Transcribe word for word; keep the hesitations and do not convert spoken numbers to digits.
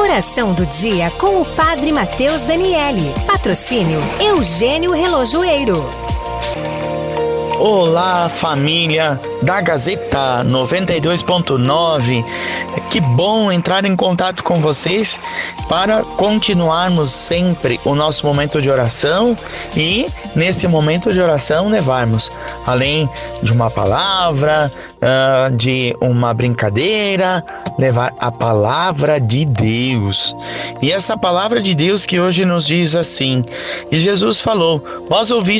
Oração do dia com o Padre Mateus Daniele. Patrocínio Eugênio Relojoeiro. Olá, família da Gazeta noventa e dois ponto nove. Que bom entrar em contato com vocês para continuarmos sempre o nosso momento de oração e, nesse momento de oração, levarmos, além de uma palavra, uh, de uma brincadeira, levar a palavra de Deus. E essa palavra de Deus que hoje nos diz assim: e Jesus falou: vós ouvistes